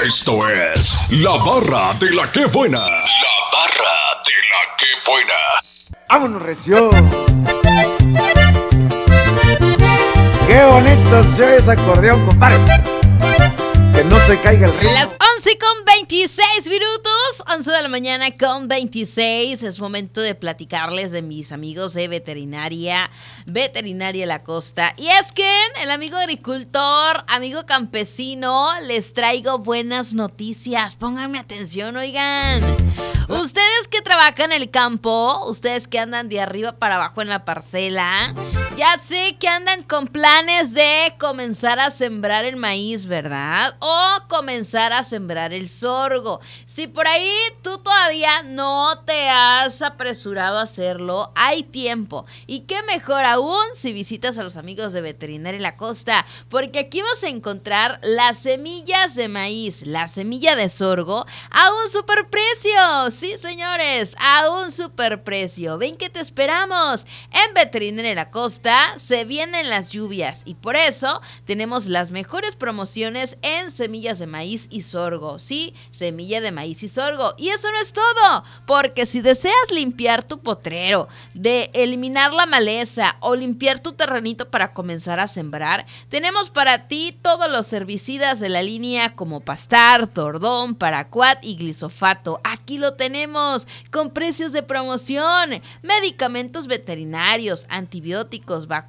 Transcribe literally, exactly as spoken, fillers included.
Esto es La Barra de la Que Buena. La Barra de la Que Buena. ¡Vámonos, recio! ¡Qué bonito se oye ese acordeón, compadre! Que no se caiga el ritmo. Las once con veintiséis minutos, once de la mañana con veintiséis. Es momento de platicarles de mis amigos de veterinaria, Veterinaria La Costa. Y es que el amigo agricultor, amigo campesino, les traigo buenas noticias. Pónganme atención, oigan. Ustedes que trabajan en el campo, ustedes que andan de arriba para abajo en la parcela, ya sé que andan con planes de comenzar a sembrar el maíz, ¿verdad? O comenzar a sembrar el sorgo. Si por ahí tú todavía no te has apresurado a hacerlo, hay tiempo. Y qué mejor aún si visitas a los amigos de Veterinaria La Costa, porque aquí vas a encontrar las semillas de maíz, la semilla de sorgo a un superprecio. Sí, señores, a un superprecio. Ven que te esperamos. En Veterinaria La Costa se vienen las lluvias y por eso tenemos las mejores promociones en semillas de maíz y sorgo. Sí, semilla de maíz y sorgo. Y eso no es todo, porque si deseas limpiar tu potrero, de eliminar la maleza o limpiar tu terrenito para comenzar a sembrar, tenemos para ti todos los herbicidas de la línea como Pastar, Tordón, Paraquat y Glisofato. Aquí lo tenemos con precios de promoción. Medicamentos veterinarios, antibióticos, vacunas,